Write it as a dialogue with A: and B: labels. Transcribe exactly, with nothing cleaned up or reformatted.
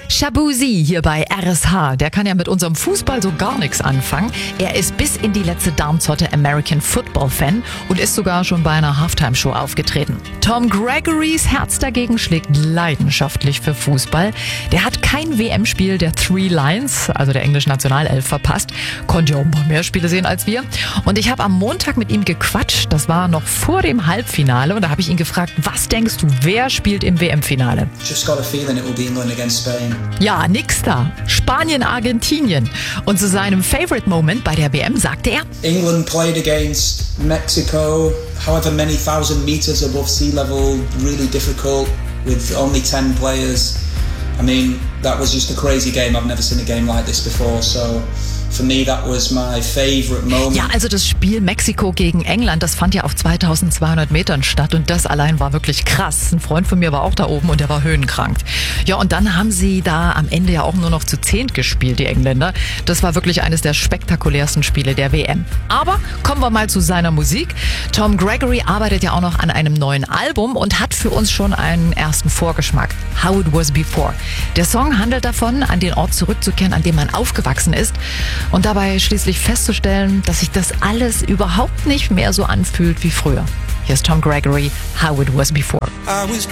A: Shabuzi hier bei R S H, der kann ja mit unserem Fußball so gar nichts anfangen. Er ist bis in die letzte Darmzotte American Football Fan und ist sogar schon bei einer Halftime-Show aufgetreten. Tom Gregorys Herz dagegen schlägt leidenschaftlich für Fußball. Der hat kein W M-Spiel der Three Lions, also der englischen Nationalelf, verpasst. Konnte ja auch ein paar mehr Spiele sehen als wir. Und ich habe am Montag mit ihm gequatscht, das war noch vor dem Halbfinale, und da habe ich ihn gefragt, was denkst du, wer spielt im W M-Finale?
B: Just got a feeling it will be England against Spain.
A: Ja, nix da. Spanien, Argentinien. Und zu seinem Favorite Moment bei der W M sagte er:
B: England played against Mexico, however many thousand meters above sea level, really difficult, with only ten players. I mean, that was just a crazy game. I've never seen a game like this before, so for me that was my favorite moment.
A: Ja, also das Spiel Mexiko gegen England, das fand ja auf zweitausendzweihundert Metern statt und das allein war wirklich krass. Ein Freund von mir war auch da oben und der war höhenkrank. Ja, und dann haben sie da am Ende ja auch nur noch zu zehnt gespielt, die Engländer. Das war wirklich eines der spektakulärsten Spiele der W M. Aber kommen wir mal zu seiner Musik. Tom Gregory arbeitet ja auch noch an einem neuen Album und hat für uns schon einen ersten Vorgeschmack. How It Was Before. Der Song handelt davon, an den Ort zurückzukehren, an dem man aufgewachsen ist und dabei schließlich festzustellen, dass sich das alles überhaupt nicht mehr so anfühlt wie früher. Hier ist Tom Gregory, How It Was Before.
C: I was